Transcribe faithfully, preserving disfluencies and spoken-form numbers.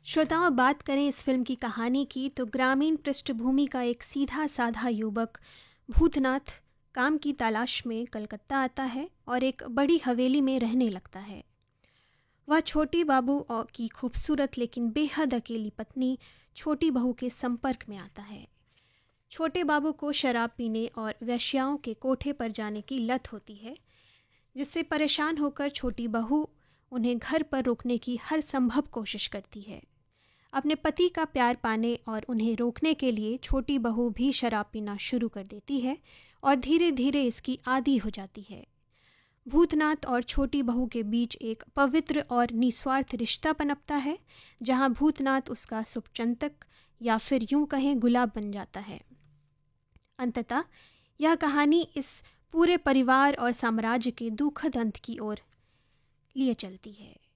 श्रोताओं, बात करें इस फिल्म की कहानी की तो ग्रामीण पृष्ठभूमि का एक सीधा साधा युवक भूतनाथ काम की तलाश में कलकत्ता आता है और एक बड़ी हवेली में रहने लगता है। वह छोटी बाबू और की खूबसूरत लेकिन बेहद अकेली पत्नी छोटी बहू के संपर्क में आता है। छोटे बाबू को शराब पीने और वेश्याओं के कोठे पर जाने की लत होती है, जिससे परेशान होकर छोटी बहू उन्हें घर पर रोकने की हर संभव कोशिश करती है। अपने पति का प्यार पाने और उन्हें रोकने के लिए छोटी बहू भी शराब पीना शुरू कर देती है और धीरे धीरे इसकी आदी हो जाती है। भूतनाथ और छोटी बहू के बीच एक पवित्र और निस्वार्थ रिश्ता पनपता है, जहां भूतनाथ उसका शुभचिंतक या फिर यूं कहें गुलाब बन जाता है। अंततः यह कहानी इस पूरे परिवार और साम्राज्य के दुखद अंत की ओर लिए चलती है।